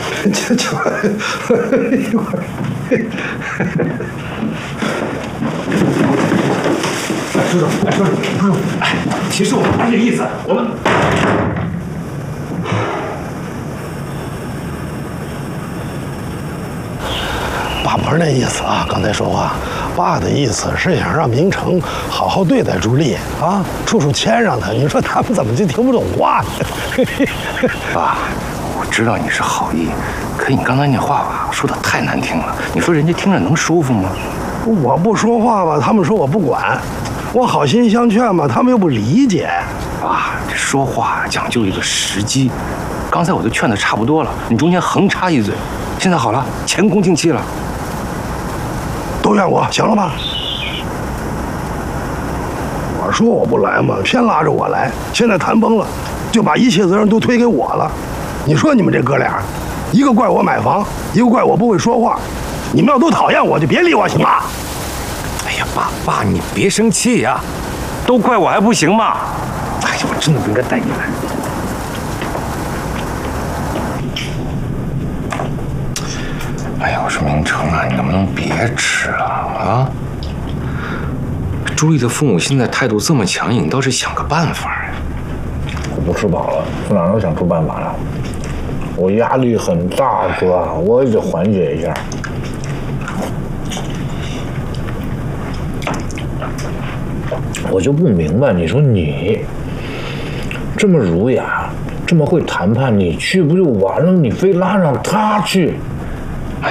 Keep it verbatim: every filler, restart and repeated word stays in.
这这一会儿。叔叔，哎，叔叔，叔叔，哎，其实我们不是这意思，我们。爸不是那意思啊！刚才说话，爸的意思是想让明成好好对待朱莉啊，处处谦让他。你说他们怎么就听不懂话呢？ 爸，我知道你是好意，可你刚才那话吧，说的太难听了。你说人家听着能舒服吗？ 我不说话吧，他们说我不管；我好心相劝嘛，他们又不理解。 爸，这说话讲究一个时机。刚才我都劝的差不多了，你中间横插一嘴，现在好了，前功尽弃了。 都怨我，行了吧？我说我不来嘛，偏拉着我来，现在谈崩了，就把一切责任都推给我了。你说你们这哥俩，一个怪我买房，一个怪我不会说话。你们要都讨厌我，就别理我，行吗？ 哎呀，爸爸，你别生气呀，都怪我还不行吗？哎呀，我真的不应该带你来。哎呀，我说明成啊，你能不能别吃了啊？朱莉的父母现在态度这么强硬，倒是想个办法呀。 我不吃饱了，我哪能想出办法了？我压力很大，哥，我也得缓解一下。我就不明白，你说你这么儒雅，这么会谈判，你去不就完了？你非拉上他去。